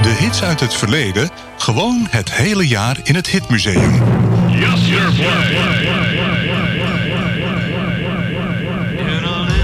De hits uit het verleden, gewoon het hele jaar in het Hitmuseum. Yes, sir, play.